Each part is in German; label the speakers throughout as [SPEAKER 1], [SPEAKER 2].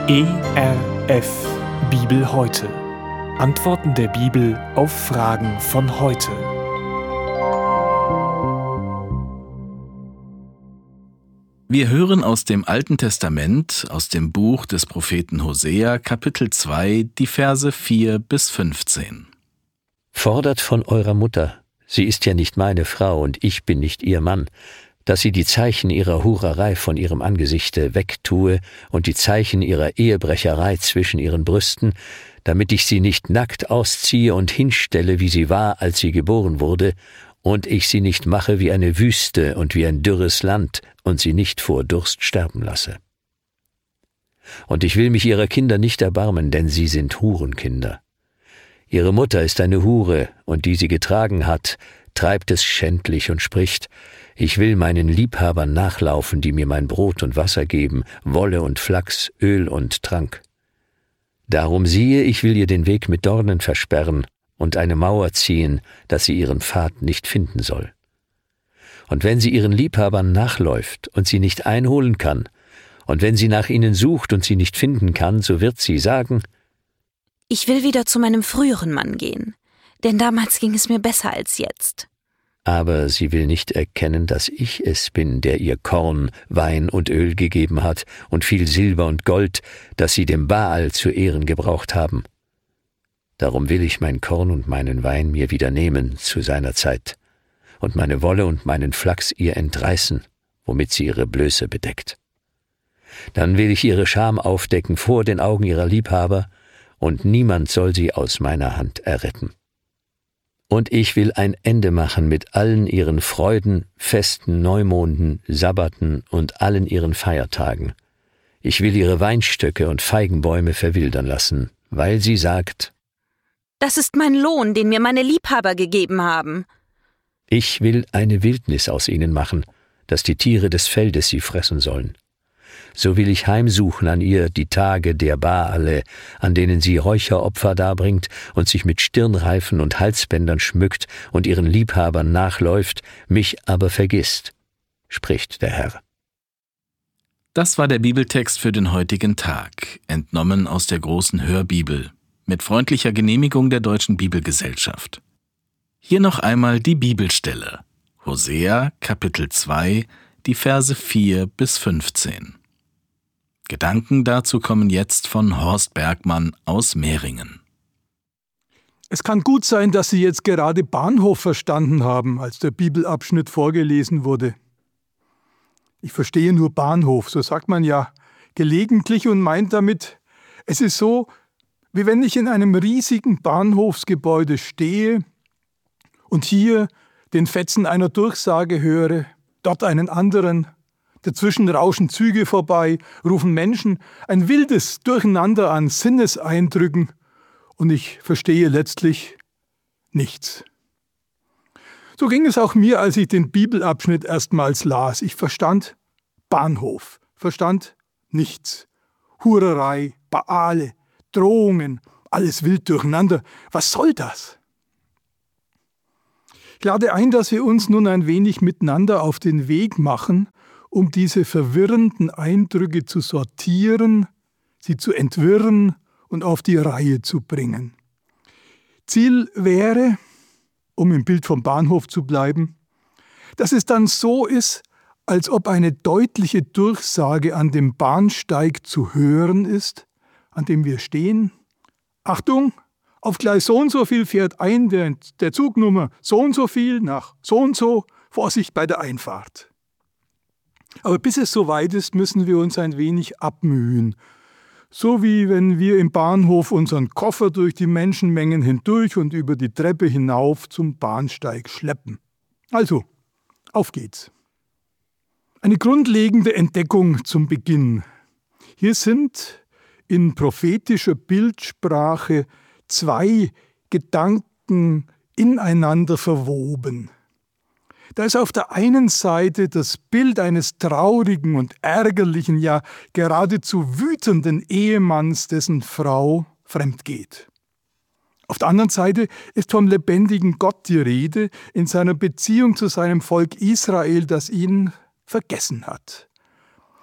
[SPEAKER 1] ERF Bibel heute. Antworten der Bibel auf Fragen von heute.
[SPEAKER 2] Wir hören aus dem Alten Testament, aus dem Buch des Propheten Hosea, Kapitel 2, die Verse 4 bis 15.
[SPEAKER 3] Fordert von eurer Mutter, sie ist ja nicht meine Frau und ich bin nicht ihr Mann, dass sie die Zeichen ihrer Hurerei von ihrem Angesichte wegtue und die Zeichen ihrer Ehebrecherei zwischen ihren Brüsten, damit ich sie nicht nackt ausziehe und hinstelle, wie sie war, als sie geboren wurde, und ich sie nicht mache wie eine Wüste und wie ein dürres Land und sie nicht vor Durst sterben lasse. Und ich will mich ihrer Kinder nicht erbarmen, denn sie sind Hurenkinder. Ihre Mutter ist eine Hure, und die sie getragen hat, treibt es schändlich und spricht: Ich will meinen Liebhabern nachlaufen, die mir mein Brot und Wasser geben, Wolle und Flachs, Öl und Trank. Darum siehe, ich will ihr den Weg mit Dornen versperren und eine Mauer ziehen, dass sie ihren Pfad nicht finden soll. Und wenn sie ihren Liebhabern nachläuft und sie nicht einholen kann, und wenn sie nach ihnen sucht und sie nicht finden kann, so wird sie sagen:
[SPEAKER 4] Ich will wieder zu meinem früheren Mann gehen, denn damals ging es mir besser als jetzt.
[SPEAKER 3] Aber sie will nicht erkennen, dass ich es bin, der ihr Korn, Wein und Öl gegeben hat und viel Silber und Gold, das sie dem Baal zu Ehren gebraucht haben. Darum will ich mein Korn und meinen Wein mir wieder nehmen zu seiner Zeit und meine Wolle und meinen Flachs ihr entreißen, womit sie ihre Blöße bedeckt. Dann will ich ihre Scham aufdecken vor den Augen ihrer Liebhaber, und niemand soll sie aus meiner Hand erretten. Und ich will ein Ende machen mit allen ihren Freuden, Festen, Neumonden, Sabbaten und allen ihren Feiertagen. Ich will ihre Weinstöcke und Feigenbäume verwildern lassen, weil sie sagt:
[SPEAKER 4] Das ist mein Lohn, den mir meine Liebhaber gegeben haben.
[SPEAKER 3] Ich will eine Wildnis aus ihnen machen, dass die Tiere des Feldes sie fressen sollen. So will ich heimsuchen an ihr die Tage der Baale, an denen sie Räucheropfer darbringt und sich mit Stirnreifen und Halsbändern schmückt und ihren Liebhabern nachläuft, mich aber vergisst, spricht der Herr.
[SPEAKER 2] Das war der Bibeltext für den heutigen Tag, entnommen aus der großen Hörbibel, mit freundlicher Genehmigung der Deutschen Bibelgesellschaft. Hier noch einmal die Bibelstelle. Hosea, Kapitel 2, die Verse 4 bis 15. Gedanken dazu kommen jetzt von Horst Bergmann aus Mehringen.
[SPEAKER 5] Es kann gut sein, dass Sie jetzt gerade Bahnhof verstanden haben, als der Bibelabschnitt vorgelesen wurde. Ich verstehe nur Bahnhof, so sagt man ja gelegentlich und meint damit, es ist so, wie wenn ich in einem riesigen Bahnhofsgebäude stehe und hier den Fetzen einer Durchsage höre, dort einen anderen. Dazwischen rauschen Züge vorbei, rufen Menschen ein wildes Durcheinander an Sinneseindrücken und ich verstehe letztlich nichts. So ging es auch mir, als ich den Bibelabschnitt erstmals las. Ich verstand Bahnhof, verstand nichts. Hurerei, Baale, Drohungen, alles wild durcheinander. Was soll das? Ich lade ein, dass wir uns nun ein wenig miteinander auf den Weg machen, um diese verwirrenden Eindrücke zu sortieren, sie zu entwirren und auf die Reihe zu bringen. Ziel wäre, um im Bild vom Bahnhof zu bleiben, dass es dann so ist, als ob eine deutliche Durchsage an dem Bahnsteig zu hören ist, an dem wir stehen. Achtung, auf Gleis so und so viel fährt ein der Zugnummer so und so viel nach so und so, Vorsicht bei der Einfahrt. Aber bis es soweit ist, müssen wir uns ein wenig abmühen. So wie wenn wir im Bahnhof unseren Koffer durch die Menschenmengen hindurch und über die Treppe hinauf zum Bahnsteig schleppen. Also, auf geht's. Eine grundlegende Entdeckung zum Beginn. Hier sind in prophetischer Bildsprache zwei Gedanken ineinander verwoben. Da ist auf der einen Seite das Bild eines traurigen und ärgerlichen, ja geradezu wütenden Ehemanns, dessen Frau fremd geht. Auf der anderen Seite ist vom lebendigen Gott die Rede in seiner Beziehung zu seinem Volk Israel, das ihn vergessen hat.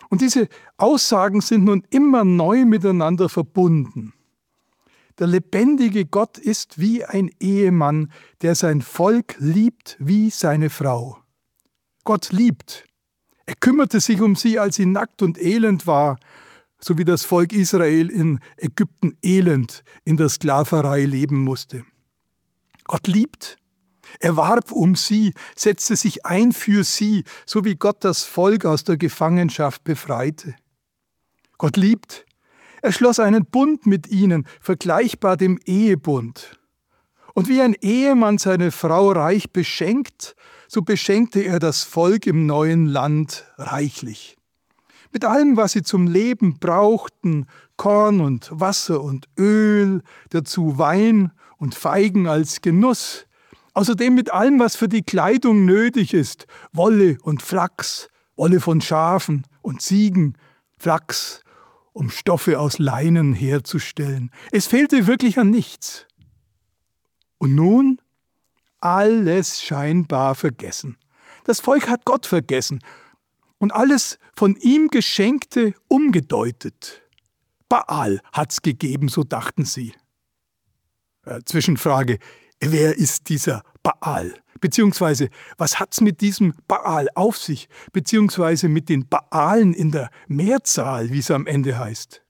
[SPEAKER 5] Und diese Aussagen sind nun immer neu miteinander verbunden. Der lebendige Gott ist wie ein Ehemann, der sein Volk liebt wie seine Frau. Gott liebt. Er kümmerte sich um sie, als sie nackt und elend war, so wie das Volk Israel in Ägypten elend in der Sklaverei leben musste. Gott liebt. Er warb um sie, setzte sich ein für sie, so wie Gott das Volk aus der Gefangenschaft befreite. Gott liebt. Er schloss einen Bund mit ihnen, vergleichbar dem Ehebund. Und wie ein Ehemann seine Frau reich beschenkt, so beschenkte er das Volk im neuen Land reichlich. Mit allem, was sie zum Leben brauchten, Korn und Wasser und Öl, dazu Wein und Feigen als Genuss. Außerdem mit allem, was für die Kleidung nötig ist, Wolle und Flachs, Wolle von Schafen und Ziegen, Flachs, um Stoffe aus Leinen herzustellen. Es fehlte wirklich an nichts. Und nun alles scheinbar vergessen. Das Volk hat Gott vergessen und alles von ihm Geschenkte umgedeutet. Baal hat's gegeben, so dachten sie. Zwischenfrage, wer ist dieser Baal? Beziehungsweise, was hat's mit diesem Baal auf sich? Beziehungsweise mit den Baalen in der Mehrzahl, wie es am Ende heißt?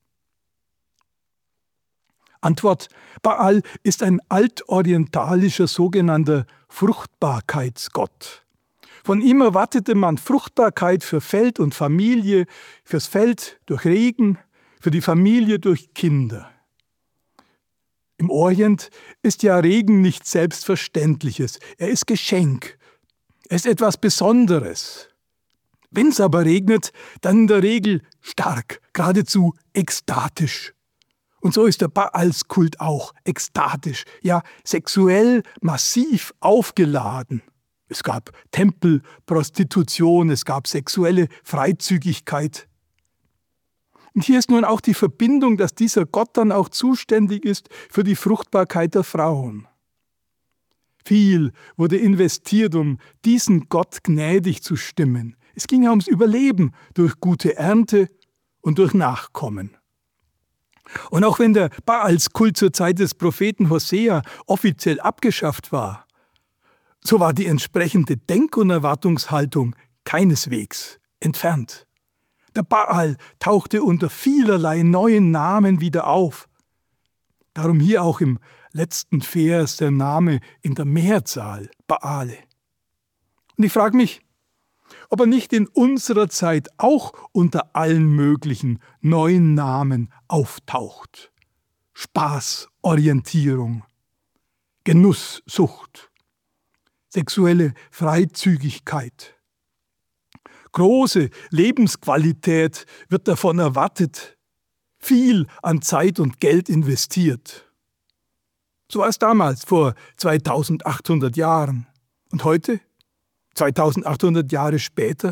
[SPEAKER 5] Antwort: Baal ist ein altorientalischer sogenannter Fruchtbarkeitsgott. Von ihm erwartete man Fruchtbarkeit für Feld und Familie, fürs Feld durch Regen, für die Familie durch Kinder. Im Orient ist ja Regen nichts Selbstverständliches. Er ist Geschenk. Er ist etwas Besonderes. Wenn es aber regnet, dann in der Regel stark, geradezu ekstatisch. Und so ist der Baalskult auch ekstatisch, ja sexuell massiv aufgeladen. Es gab Tempelprostitution, es gab sexuelle Freizügigkeit. Und hier ist nun auch die Verbindung, dass dieser Gott dann auch zuständig ist für die Fruchtbarkeit der Frauen. Viel wurde investiert, um diesen Gott gnädig zu stimmen. Es ging ja ums Überleben durch gute Ernte und durch Nachkommen. Und auch wenn der Baalskult zur Zeit des Propheten Hosea offiziell abgeschafft war, so war die entsprechende Denk- und Erwartungshaltung keineswegs entfernt. Der Baal tauchte unter vielerlei neuen Namen wieder auf. Darum hier auch im letzten Vers der Name in der Mehrzahl, Baale. Und ich frage mich, ob er nicht in unserer Zeit auch unter allen möglichen neuen Namen auftaucht. Spaßorientierung, Genusssucht, sexuelle Freizügigkeit. Große Lebensqualität wird davon erwartet, viel an Zeit und Geld investiert. So war es damals, vor 2800 Jahren. Und heute, 2800 Jahre später,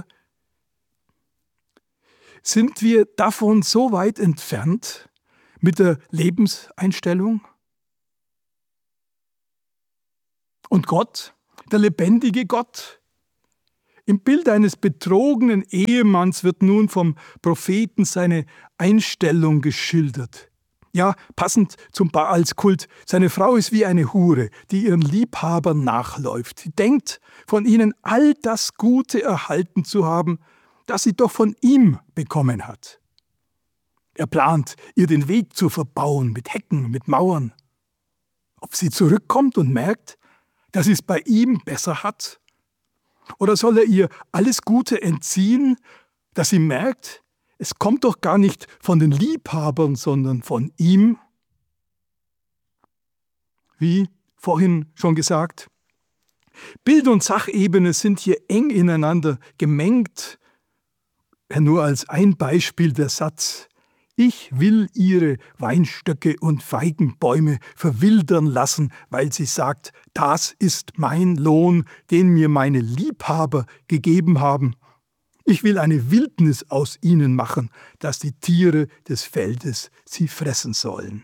[SPEAKER 5] sind wir davon so weit entfernt mit der Lebenseinstellung? Und Gott, der lebendige Gott, im Bild eines betrogenen Ehemanns wird nun vom Propheten seine Einstellung geschildert. Ja, passend zum Baalskult, seine Frau ist wie eine Hure, die ihren Liebhabern nachläuft. Sie denkt, von ihnen all das Gute erhalten zu haben, das sie doch von ihm bekommen hat. Er plant, ihr den Weg zu verbauen mit Hecken, mit Mauern. Ob sie zurückkommt und merkt, dass sie es bei ihm besser hat? Oder soll er ihr alles Gute entziehen, dass sie merkt, es kommt doch gar nicht von den Liebhabern, sondern von ihm? Wie vorhin schon gesagt, Bild- und Sachebene sind hier eng ineinander gemengt. Nur als ein Beispiel der Satz: Ich will ihre Weinstöcke und Feigenbäume verwildern lassen, weil sie sagt, das ist mein Lohn, den mir meine Liebhaber gegeben haben. Ich will eine Wildnis aus ihnen machen, dass die Tiere des Feldes sie fressen sollen.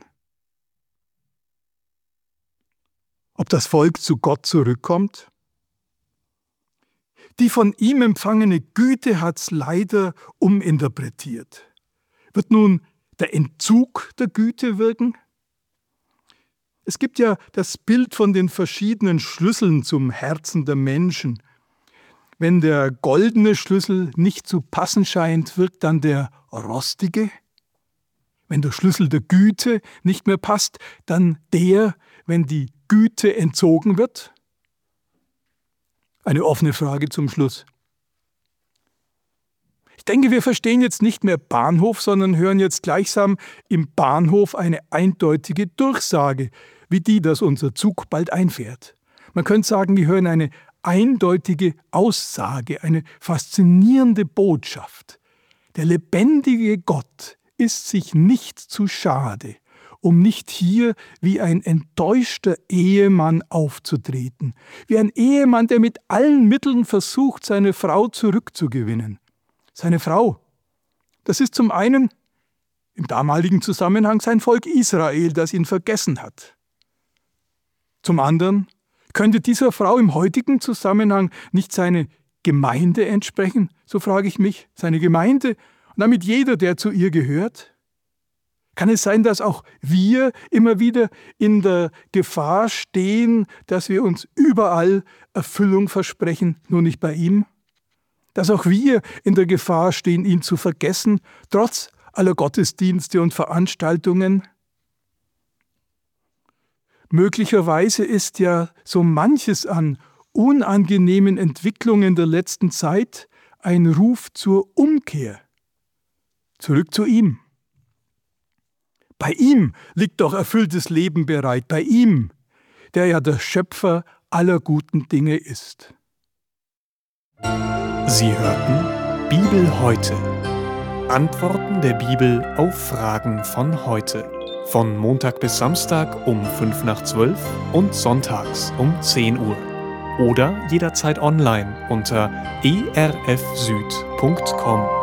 [SPEAKER 5] Ob das Volk zu Gott zurückkommt? Die von ihm empfangene Güte hat's leider uminterpretiert. Wird nun der Entzug der Güte wirken? Es gibt ja das Bild von den verschiedenen Schlüsseln zum Herzen der Menschen. Wenn der goldene Schlüssel nicht zu passen scheint, wirkt dann der rostige. Wenn der Schlüssel der Güte nicht mehr passt, dann der, wenn die Güte entzogen wird? Eine offene Frage zum Schluss. Ich denke, wir verstehen jetzt nicht mehr Bahnhof, sondern hören jetzt gleichsam im Bahnhof eine eindeutige Durchsage, wie die, dass unser Zug bald einfährt. Man könnte sagen, wir hören eine eindeutige Aussage, eine faszinierende Botschaft. Der lebendige Gott ist sich nicht zu schade, um nicht hier wie ein enttäuschter Ehemann aufzutreten, wie ein Ehemann, der mit allen Mitteln versucht, seine Frau zurückzugewinnen. Seine Frau, das ist zum einen im damaligen Zusammenhang sein Volk Israel, das ihn vergessen hat. Zum anderen könnte dieser Frau im heutigen Zusammenhang nicht seine Gemeinde entsprechen, so frage ich mich, seine Gemeinde und damit jeder, der zu ihr gehört? Kann es sein, dass auch wir immer wieder in der Gefahr stehen, dass wir uns überall Erfüllung versprechen, nur nicht bei ihm? Dass auch wir in der Gefahr stehen, ihn zu vergessen, trotz aller Gottesdienste und Veranstaltungen? Möglicherweise ist ja so manches an unangenehmen Entwicklungen der letzten Zeit ein Ruf zur Umkehr. Zurück zu ihm. Bei ihm liegt doch erfülltes Leben bereit, bei ihm, der ja der Schöpfer aller guten Dinge ist.
[SPEAKER 1] Sie hörten Bibel heute. Antworten der Bibel auf Fragen von heute. Von Montag bis Samstag um 11:55 und sonntags um 10 Uhr. Oder jederzeit online unter erfsüd.com.